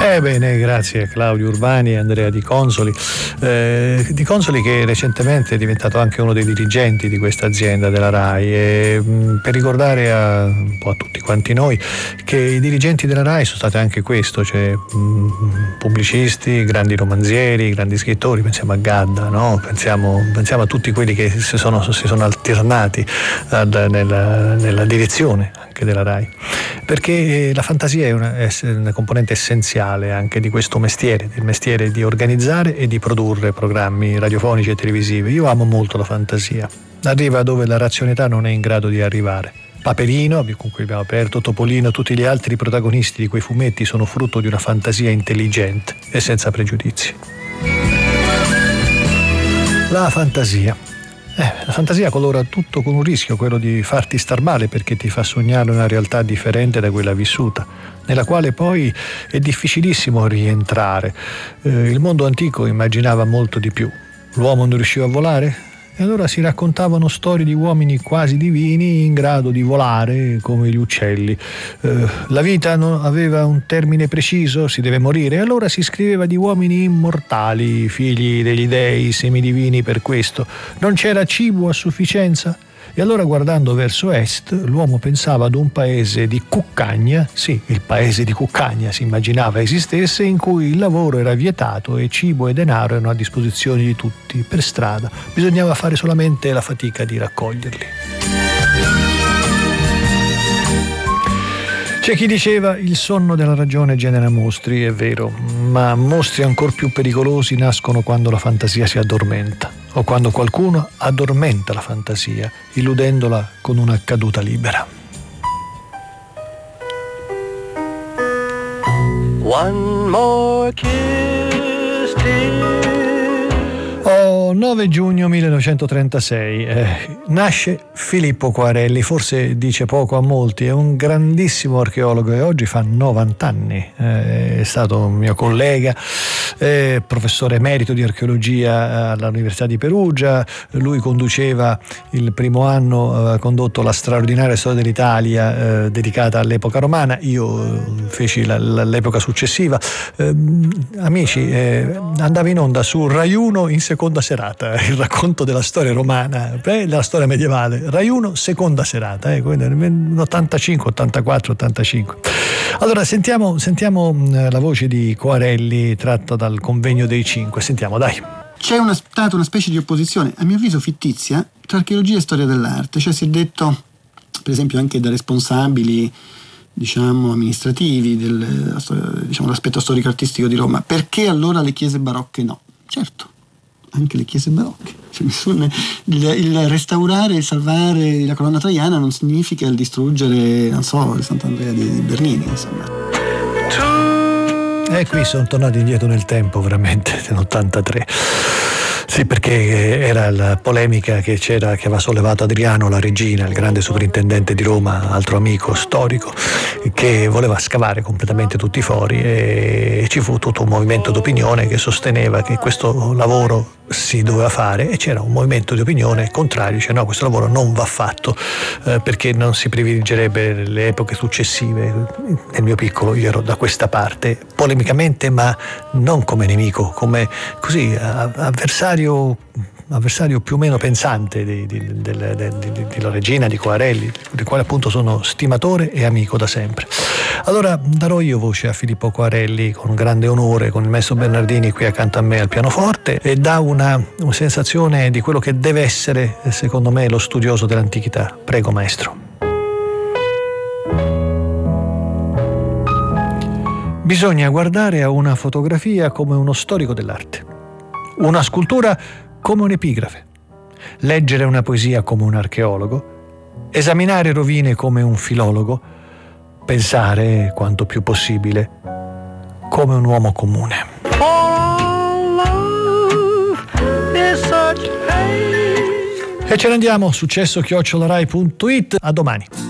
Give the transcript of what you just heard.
Bene, grazie Claudio Urbani e Andrea Di Consoli. Di Consoli che recentemente è diventato anche uno dei dirigenti di questa azienda della RAI, e per ricordare un po' a tutti quanti noi che i dirigenti della RAI sono stati anche questo, cioè pubblicisti, grandi romanzieri, grandi scrittori, pensiamo a Gadda, no? Pensiamo a tutti quelli che si sono alternati nella direzione anche della RAI, perché la fantasia è una componente essenziale anche di questo mestiere, il mestiere di organizzare e di produrre programmi radiofonici e televisivi. Io amo molto la fantasia, arriva dove la razionalità non è in grado di arrivare. Paperino, con cui abbiamo aperto, Topolino, tutti gli altri protagonisti di quei fumetti sono frutto di una fantasia intelligente e senza pregiudizi. La fantasia colora tutto con un rischio, quello di farti star male, perché ti fa sognare una realtà differente da quella vissuta, nella quale poi è difficilissimo rientrare. Il mondo antico immaginava molto di più. L'uomo non riusciva a volare? E allora si raccontavano storie di uomini quasi divini in grado di volare come gli uccelli. La vita non aveva un termine preciso, si deve morire, e allora si scriveva di uomini immortali, figli degli dei, semidivini per questo. Non c'era cibo a sufficienza? E allora, guardando verso est, l'uomo pensava ad un paese di cuccagna, sì, il paese di cuccagna si immaginava esistesse, in cui il lavoro era vietato e cibo e denaro erano a disposizione di tutti, per strada. Bisognava fare solamente la fatica di raccoglierli. C'è chi diceva il sonno della ragione genera mostri, è vero, ma mostri ancor più pericolosi nascono quando la fantasia si addormenta, o quando qualcuno addormenta la fantasia, illudendola con una caduta libera. One more kiss, dear. 9 giugno 1936 nasce Filippo Quarelli, forse dice poco a molti, è un grandissimo archeologo e oggi fa 90 anni, è stato un mio collega, professore emerito di archeologia all'Università di Perugia. Lui conduceva il primo anno, ha condotto la straordinaria storia dell'Italia dedicata all'epoca romana, io feci l'epoca successiva. Amici, andava in onda su Rai 1 in seconda serata il racconto della storia romana, della storia medievale, Rai 1 seconda serata, quindi 85, 84, 85. Allora sentiamo la voce di Quarelli tratta dal Convegno dei Cinque. Sentiamo, dai. C'è stata una specie di opposizione, a mio avviso fittizia, tra archeologia e storia dell'arte. Cioè si è detto, per esempio anche da responsabili, diciamo, amministrativi dell'aspetto storico-artistico di Roma, perché allora le chiese barocche no? Certo, anche le chiese barocche. Il restaurare e salvare la colonna traiana non significa il distruggere, non so, Sant'Andrea di Bernini, insomma. E qui sono tornati indietro nel tempo, veramente, nell'83. Sì, perché era la polemica che aveva sollevato Adriano La Regina, il grande sovrintendente di Roma, altro amico storico, che voleva scavare completamente tutti i fori, e ci fu tutto un movimento d'opinione che sosteneva che questo lavoro si doveva fare, e c'era un movimento di opinione contrario, cioè no, questo lavoro non va fatto perché non si privilegerebbe le epoche successive. Nel mio piccolo io ero da questa parte, polemicamente, ma non come nemico, come così avversario più o meno pensante di La Regina, di Quarelli, di quale appunto sono stimatore e amico da sempre. Allora darò io voce a Filippo Quarelli con grande onore, con il maestro Bernardini qui accanto a me al pianoforte, e dà una sensazione di quello che deve essere, secondo me, lo studioso dell'antichità. Prego, maestro. Bisogna guardare a una fotografia come uno storico dell'arte, una scultura come un'epigrafe, leggere una poesia come un archeologo, esaminare rovine come un filologo, pensare quanto più possibile come un uomo comune. E ce ne andiamo, successo@rai.it. A domani.